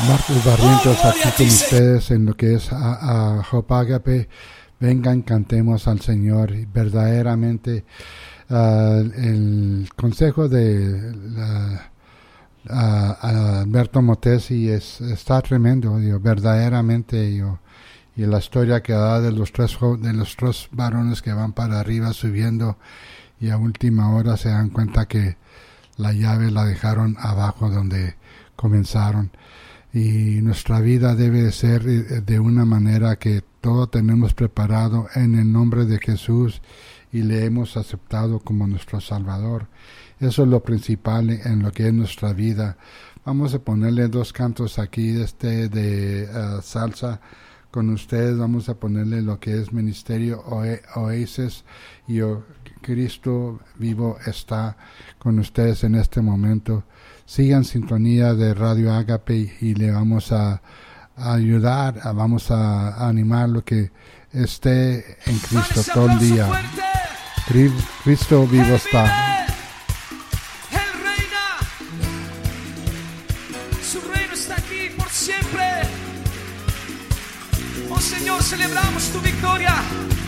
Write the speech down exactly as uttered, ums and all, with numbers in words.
Marcos Barrientos oh, aquí con ustedes en lo que es a, a Hope Agape. Vengan, cantemos al Señor. Y verdaderamente uh, el consejo de la, uh, Alberto Motesi es, está tremendo. Digo, verdaderamente digo, y la historia que da de los tres de los tres varones que van para arriba subiendo y a última hora se dan cuenta que la llave la dejaron abajo donde comenzaron. Y nuestra vida debe ser de una manera que todo tenemos preparado en el nombre de Jesús y le hemos aceptado como nuestro Salvador. Eso es lo principal en lo que es nuestra vida. Vamos a ponerle dos cantos aquí este de uh, salsa con ustedes. Vamos a ponerle lo que es Ministerio Oasis y oh, Cristo vivo está con ustedes en este momento. Sigan sintonía de Radio Agape y le vamos a, a ayudar, a, vamos a, a animar lo que esté en Cristo todo el día. Cristo vivo está. Él reina. Su reino está aquí por siempre. Oh Señor, celebramos tu victoria.